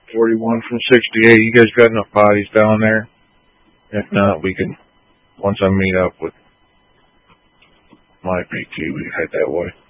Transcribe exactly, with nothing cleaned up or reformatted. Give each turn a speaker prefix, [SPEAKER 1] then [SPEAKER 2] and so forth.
[SPEAKER 1] forty-one from sixty-eight. You guys got enough bodies down there? If not, we can, once I meet up with my P T, we head that way.